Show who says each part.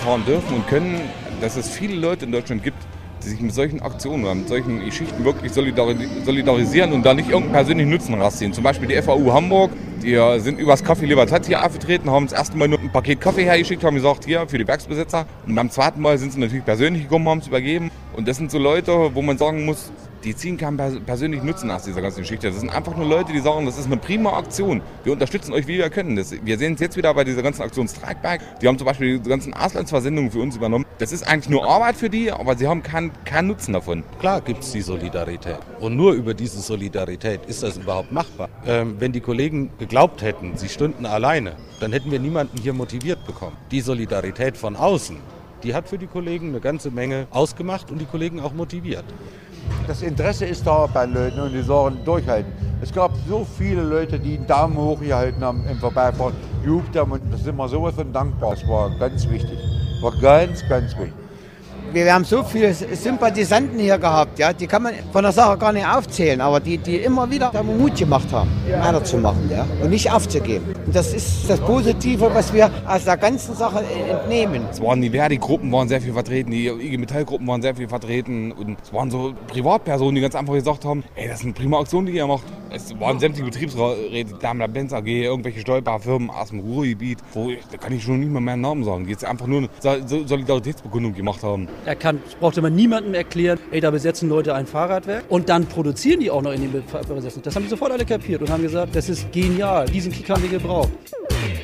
Speaker 1: haben dürfen und können, dass es viele Leute in Deutschland gibt, die sich mit solchen Aktionen oder mit solchen Geschichten wirklich solidarisieren und da nicht irgendeinen persönlichen Nutzen rausziehen. Zum Beispiel die FAU Hamburg, die sind übers Café Libertad hier aufgetreten, haben das erste Mal nur ein Paket Kaffee hergeschickt, haben gesagt, hier für die Werksbesitzer. Und beim zweiten Mal sind sie natürlich persönlich gekommen, haben es übergeben. Und das sind so Leute, wo man sagen muss, die ziehen keinen persönlichen Nutzen aus dieser ganzen Geschichte. Das sind einfach nur Leute, die sagen, das ist eine prima Aktion. Wir unterstützen euch, wie wir können. Wir sehen es jetzt wieder bei dieser ganzen Aktion Streikberg. Die haben zum Beispiel die ganzen Auslandsversendungen für uns übernommen. Das ist eigentlich nur Arbeit für die, aber sie haben keinen Nutzen davon.
Speaker 2: Klar gibt es die Solidarität. Und nur über diese Solidarität ist das überhaupt machbar. Wenn die Kollegen geglaubt hätten, sie stünden alleine, dann hätten wir niemanden hier motiviert bekommen. Die Solidarität von außen, die hat für die Kollegen eine ganze Menge ausgemacht und die Kollegen auch motiviert.
Speaker 3: Das Interesse ist da bei den Leuten und die sollen durchhalten. Es gab so viele Leute, die einen Daumen hoch gehalten haben im Vorbeifahren, gehupt haben und da sind wir sowas von dankbar. Das war ganz wichtig. War ganz wichtig.
Speaker 4: Wir haben so viele Sympathisanten hier gehabt, ja, die kann man von der Sache gar nicht aufzählen, aber die immer wieder Mut gemacht haben, weiterzumachen, ja, und nicht aufzugeben. Und das ist das Positive, was wir aus der ganzen Sache entnehmen.
Speaker 1: Es waren die Verdi-Gruppen waren sehr viel vertreten, die IG Metall-Gruppen waren sehr viel vertreten und es waren so Privatpersonen, die ganz einfach gesagt haben, ey, das ist eine prima Aktion, die ihr macht. Es waren sämtliche Betriebsräte, Daimler-Benz AG, irgendwelche Stolperfirmen aus dem Ruhrgebiet, da kann ich schon nicht mehr meinen Namen sagen, die jetzt einfach nur eine Solidaritätsbekundung gemacht haben.
Speaker 5: Brauchte man niemandem erklären, ey, da besetzen Leute ein Fahrradwerk und dann produzieren die auch noch in den Besetzungen. Das haben die sofort alle kapiert und haben gesagt, das ist genial, diesen Kick haben wir gebraucht.